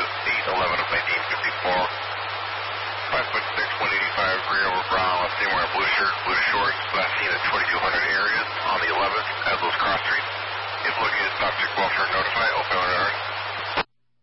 is 8/11 of 1954. 5'6", 185, gray over brown, left team wearing blue shirt, blue shorts, last seen at 2200 area on the 11th as those cross streets. If looking at subject welfare notify, open on